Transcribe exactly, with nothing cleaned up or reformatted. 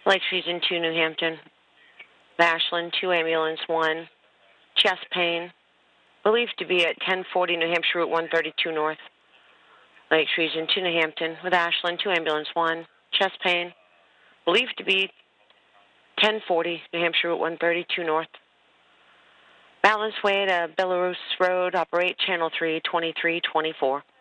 Lakes Region two, New Hampton. Ashland, two ambulance, one. Chest pain, believed to be at ten forty New Hampshire Route one thirty-two North. Lakes Region two, New Hampton. With Ashland, two ambulance, one. Chest pain, believed to be ten forty New Hampshire Route one thirty-two North. Balance way to Belarus Road, operate channel three, twenty-three twenty-four.